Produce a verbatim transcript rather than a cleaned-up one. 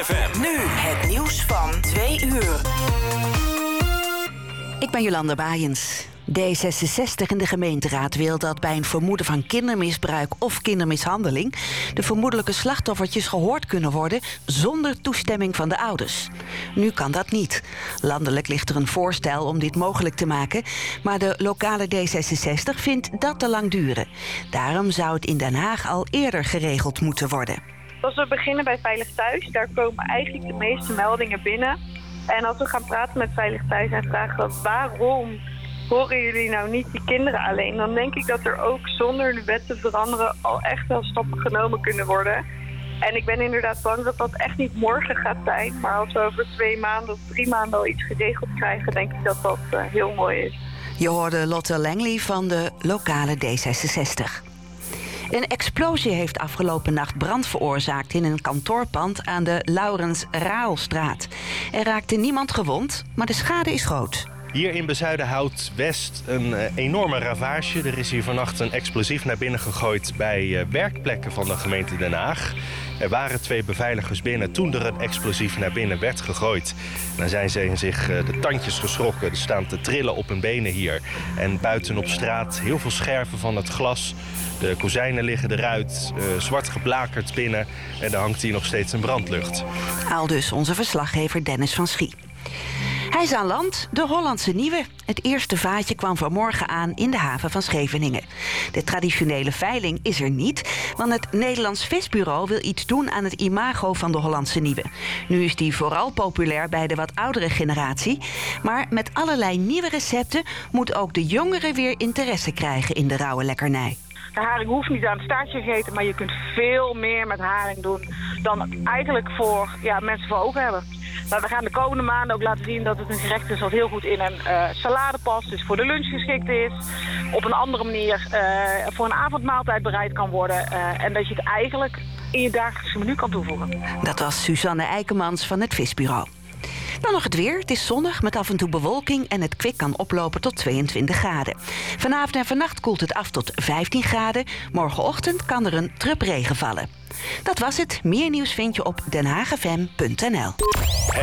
F M. Nu het nieuws van twee uur. Ik ben Jolanda Baaiens. D zesenzestig in de gemeenteraad wil dat bij een vermoeden van kindermisbruik of kindermishandeling de vermoedelijke slachtoffertjes gehoord kunnen worden zonder toestemming van de ouders. Nu kan dat niet. Landelijk ligt er een voorstel om dit mogelijk te maken, maar de lokale D zesenzestig vindt dat te lang duren. Daarom zou het in Den Haag al eerder geregeld moeten worden. Als we beginnen bij Veilig Thuis, daar komen eigenlijk de meeste meldingen binnen. En als we gaan praten met Veilig Thuis en vragen waarom horen jullie nou niet die kinderen alleen, dan denk ik dat er ook zonder de wet te veranderen al echt wel stappen genomen kunnen worden. En ik ben inderdaad bang dat dat echt niet morgen gaat zijn. Maar als we over twee maanden of drie maanden al iets geregeld krijgen, denk ik dat dat uh, heel mooi is. Je hoorde Lotte Langley van de lokale D zesenzestig. Een explosie heeft afgelopen nacht brand veroorzaakt in een kantoorpand aan de Laurens Raalstraat. Er raakte niemand gewond, maar de schade is groot. Hier in Bezuidenhout-West een uh, enorme ravage. Er is hier vannacht een explosief naar binnen gegooid bij uh, werkplekken van de gemeente Den Haag. Er waren twee beveiligers binnen toen er een explosief naar binnen werd gegooid. En dan zijn ze zich uh, de tandjes geschrokken. Er staan te trillen op hun benen hier. En buiten op straat heel veel scherven van het glas. De kozijnen liggen eruit, uh, zwart geblakerd binnen. En er hangt hier nog steeds een brandlucht. Aldus onze verslaggever Dennis van Schie. Hij is aan land, de Hollandse Nieuwe. Het eerste vaatje kwam vanmorgen aan in de haven van Scheveningen. De traditionele veiling is er niet, want het Nederlands Visbureau wil iets doen aan het imago van de Hollandse Nieuwe. Nu is die vooral populair bij de wat oudere generatie, maar met allerlei nieuwe recepten moet ook de jongeren weer interesse krijgen in de rauwe lekkernij. De haring hoeft niet aan het staartje gegeten, maar je kunt veel meer met haring doen dan eigenlijk voor ja, mensen voor ogen hebben. Maar we gaan de komende maanden ook laten zien dat het een gerecht is wat heel goed in een uh, salade past. Dus voor de lunch geschikt is. Op een andere manier uh, voor een avondmaaltijd bereid kan worden. Uh, en dat je het eigenlijk in je dagelijkse menu kan toevoegen. Dat was Suzanne Eikemans van het Visbureau. Dan nog het weer. Het is zonnig met af en toe bewolking en het kwik kan oplopen tot tweeëntwintig graden. Vanavond en vannacht koelt het af tot vijftien graden. Morgenochtend kan er een drup regen vallen. Dat was het. Meer nieuws vind je op den haag f m punt n l.